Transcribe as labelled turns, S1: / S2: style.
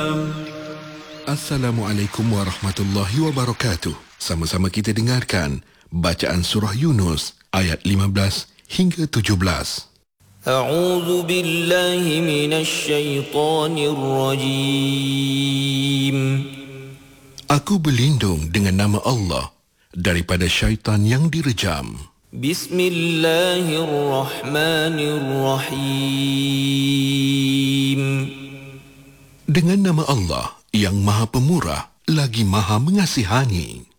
S1: Assalamualaikum warahmatullahi wabarakatuh. Sama-sama kita dengarkan bacaan surah Yunus ayat 15 hingga 17.
S2: A'udzu billahi minasy syaithanir rajim.
S1: Aku berlindung dengan nama Allah daripada syaitan yang direjam.
S2: Bismillahirrahmanirrahim.
S1: Dengan nama Allah yang Maha Pemurah lagi Maha Mengasihani.